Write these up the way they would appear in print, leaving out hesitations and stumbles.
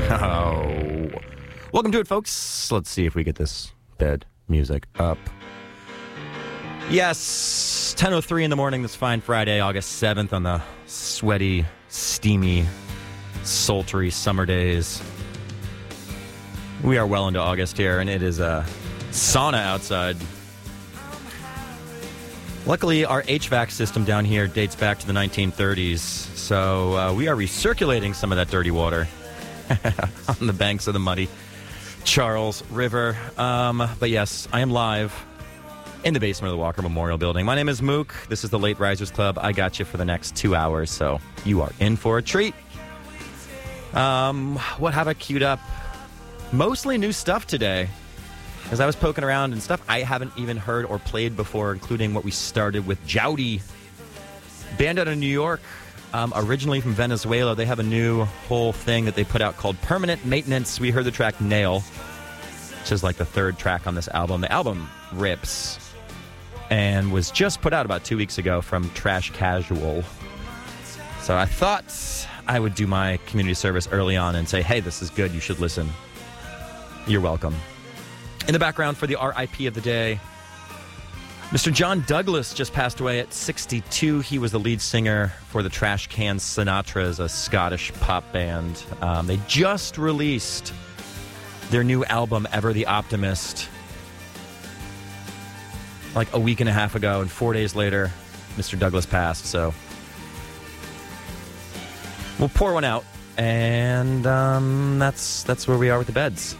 Oh. Welcome to it, folks. Let's see if we get this bed music up. Yes, 10:03 in the morning this fine Friday, August 7th on the sweaty, steamy, sultry summer days. We are well into August here, and it is a sauna outside. Luckily, our HVAC system down here dates back to the 1930s, so we are recirculating some of that dirty water on the banks of the muddy Charles River. But yes, I am live in the basement of the Walker Memorial Building. My name is Mook. This is the Late Risers Club. I got you for the next 2 hours, so you are in for a treat. What have I queued up? Mostly new stuff today. As I was poking around and stuff I haven't even heard or played before, including what we started with, Jowdy. Band out of New York, originally from Venezuela. They have a new whole thing that they put out called Permanent Maintenance. We heard the track Nail, which is like the third track on this album. The album rips and was just put out about 2 weeks ago from Trash Casual. So I thought I would do my community service early on and say, hey, this is good. You should listen. You're welcome. In the background for the RIP of the day, Mr. John Douglas just passed away at 62. He was the lead singer for the Trash Can Sinatras, a Scottish pop band. They just released their new album, Ever the Optimist, like a week and a half ago, and 4 days later, Mr. Douglas passed, so we'll pour one out, and that's where we are with the beds.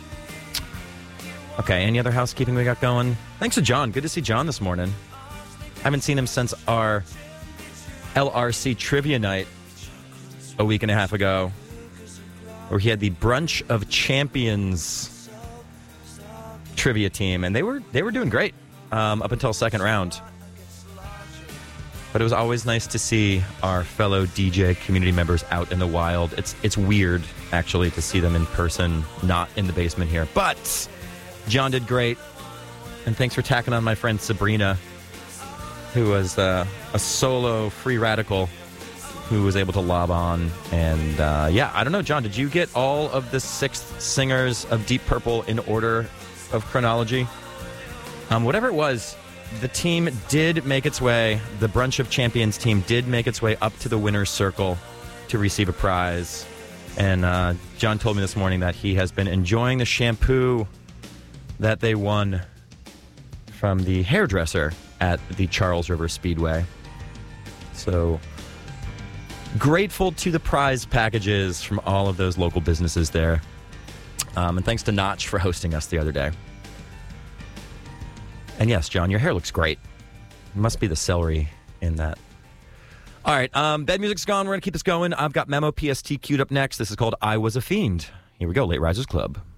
Okay, any other housekeeping we got going? Thanks to John. Good to see John this morning. I haven't seen him since our LRC trivia night a week and a half ago, where he had the Brunch of Champions trivia team, and they were doing great up until second round. But it was always nice to see our fellow DJ community members out in the wild. It's weird, actually, to see them in person, not in the basement here. But John did great, and thanks for tacking on my friend Sabrina, who was a solo free radical who was able to lob on. And yeah, I don't know, John, did you get all of the 6 singers of Deep Purple in order of chronology? Whatever it was, the team did make its way, the Brunch of Champions team did make its way up to the winner's circle to receive a prize. And John told me this morning that he has been enjoying the shampoo that they won from the hairdresser at the Charles River Speedway. So grateful to the prize packages from all of those local businesses there. And thanks to Notch for hosting us the other day. And yes, John, your hair looks great. It must be the celery in that. All right, bed music's gone. We're going to keep this going. I've got Memo PST queued up next. This is called I Was a Fiend. Here we go, Late Risers Club.